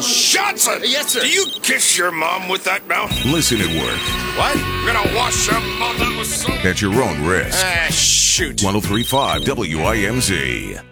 Johnson! Yes, sir. Do you kiss your mom with that mouth? Listen at work. What? You're gonna wash your mouth out with soap? At your own risk. Shoot. 1035 WIMZ.